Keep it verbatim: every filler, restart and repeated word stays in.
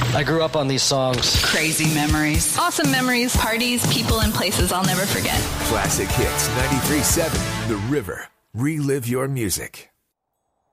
I grew up on these songs. Crazy memories. Awesome memories. Parties, people, and places I'll never forget. Classic Hits ninety-three point seven, The River. Relive your music.